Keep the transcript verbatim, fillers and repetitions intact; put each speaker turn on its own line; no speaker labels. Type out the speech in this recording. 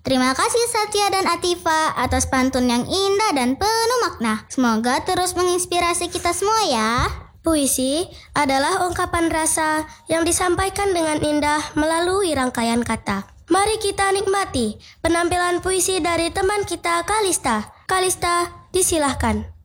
Terima kasih Satya dan Atifa atas pantun yang indah dan penuh makna. Semoga terus menginspirasi kita semua ya.
Puisi adalah ungkapan rasa yang disampaikan dengan indah melalui rangkaian kata. Mari kita nikmati penampilan puisi dari teman kita Kalista. Kalista, disilahkan.